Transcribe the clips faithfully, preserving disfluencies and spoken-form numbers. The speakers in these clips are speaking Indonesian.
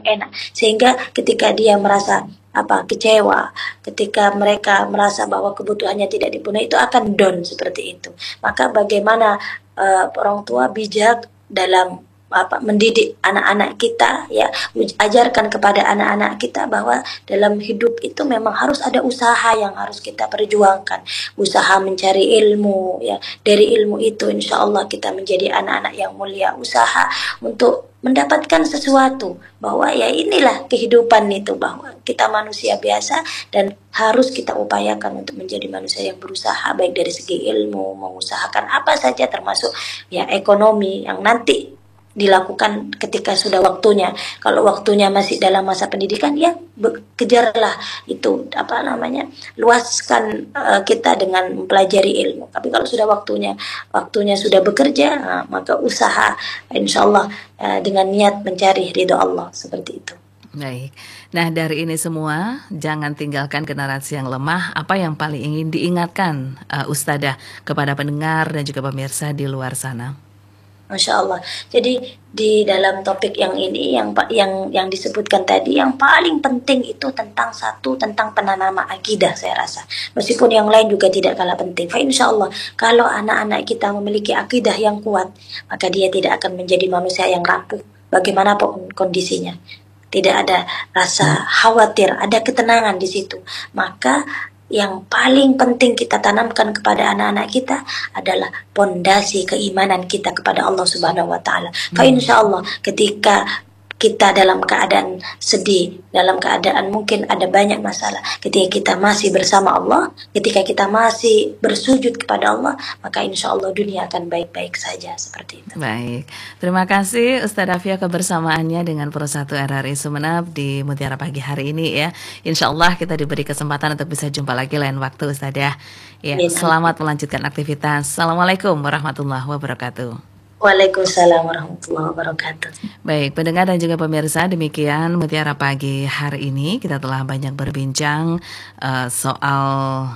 enak, sehingga ketika dia merasa apa kecewa, ketika mereka merasa bahwa kebutuhannya tidak dipenuhi, itu akan down seperti itu. Maka bagaimana uh, orang tua bijak dalam apa mendidik anak-anak kita, ya, ajarkan kepada anak-anak kita bahwa dalam hidup itu memang harus ada usaha yang harus kita perjuangkan, usaha mencari ilmu, ya, dari ilmu itu insya Allah kita menjadi anak-anak yang mulia, usaha untuk mendapatkan sesuatu, bahwa ya inilah kehidupan itu, bahwa kita manusia biasa dan harus kita upayakan untuk menjadi manusia yang berusaha, baik dari segi ilmu, mengusahakan apa saja termasuk ya ekonomi yang nanti dilakukan ketika sudah waktunya. Kalau waktunya masih dalam masa pendidikan, ya kejarlah itu apa namanya luaskan uh, kita dengan mempelajari ilmu. Tapi kalau sudah waktunya waktunya sudah bekerja, nah, maka usaha insyaallah uh, dengan niat mencari ridho Allah, seperti itu. Baik. Nah, dari ini semua jangan tinggalkan generasi yang lemah. Apa yang paling ingin diingatkan uh, Ustadzah kepada pendengar dan juga pemirsa di luar sana? Masya Allah. Jadi di dalam topik yang ini yang yang yang disebutkan tadi, yang paling penting itu tentang satu tentang penanaman akidah, saya rasa. Meskipun yang lain juga tidak kalah penting. Fa insya Allah kalau anak-anak kita memiliki akidah yang kuat, maka dia tidak akan menjadi manusia yang rapuh bagaimanapun kondisinya. Tidak ada rasa khawatir, ada ketenangan di situ. Maka yang paling penting kita tanamkan kepada anak-anak kita adalah pondasi keimanan kita kepada Allah Subhanahu wa taala. Fa insyaallah ketika kita dalam keadaan sedih, dalam keadaan mungkin ada banyak masalah, ketika kita masih bersama Allah, ketika kita masih bersujud kepada Allah, maka insya Allah dunia akan baik-baik saja, seperti itu. Baik, terima kasih Ustadzah Afia kebersamaannya dengan Pro satu R R I Sumeneb di Mutiara Pagi hari ini ya. Insya Allah kita diberi kesempatan untuk bisa jumpa lagi lain waktu Ustadzah. Ya, selamat melanjutkan aktivitas. Assalamualaikum warahmatullahi wabarakatuh. Waalaikumsalam warahmatullahi wabarakatuh. Baik, pendengar dan juga pemirsa, demikian Mutiara Pagi hari ini. Kita telah banyak berbincang uh, soal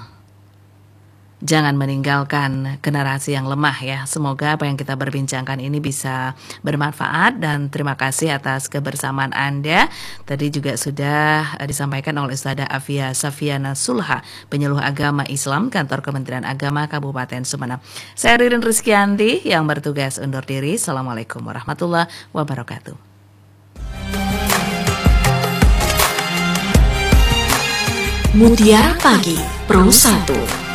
jangan meninggalkan generasi yang lemah ya. Semoga apa yang kita berbincangkan ini bisa bermanfaat dan terima kasih atas kebersamaan Anda. Tadi juga sudah disampaikan oleh Ustadzah Afia Safiana Sulha, penyuluh agama Islam Kantor Kementerian Agama Kabupaten Sumeneb. Saya Ririn Rizkyanti yang bertugas undur diri. Assalamualaikum warahmatullahi wabarakatuh. Mutiara Pagi Pro satu.